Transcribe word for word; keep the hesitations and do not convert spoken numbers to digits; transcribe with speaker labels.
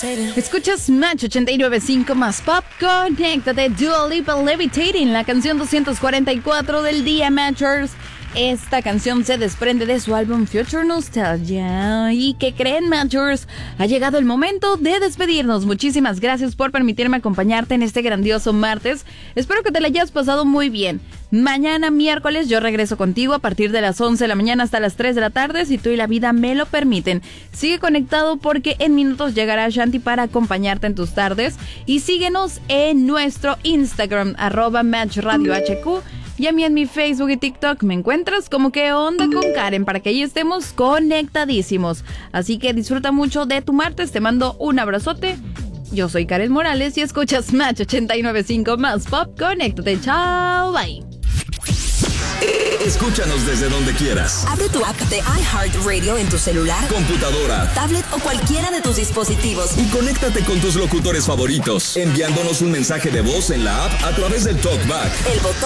Speaker 1: Escuchas Match ochenta y nueve punto cinco más Pop. Conéctate, Dua Lipa, Levitating, la canción doscientos cuarenta y cuatro del día, Matchers. Esta canción se desprende de su álbum Future Nostalgia. ¿Y qué creen, Matchers? Ha llegado el momento de despedirnos. Muchísimas gracias por permitirme acompañarte en este grandioso martes. Espero que te la hayas pasado muy bien. Mañana miércoles yo regreso contigo a partir de las once de la mañana hasta las tres de la tarde, si tú y la vida me lo permiten. Sigue conectado porque en minutos llegará Shanti para acompañarte en tus tardes. Y síguenos en nuestro Instagram, arroba Match Radio H Q. Y a mí en mi Facebook y TikTok me encuentras como Que Onda con Karen, para que ahí estemos conectadísimos. Así que disfruta mucho de tu martes, te mando un abrazote. Yo soy Karen Morales y escuchas Match ochenta y nueve punto cinco más Pop. Conéctate, chao, bye.
Speaker 2: Escúchanos desde donde quieras.
Speaker 3: Abre tu app de iHeartRadio en tu celular,
Speaker 2: computadora,
Speaker 3: tablet o cualquiera de tus dispositivos.
Speaker 2: Y conéctate con tus locutores favoritos, enviándonos un mensaje de voz en la app a través del TalkBack.
Speaker 3: El botón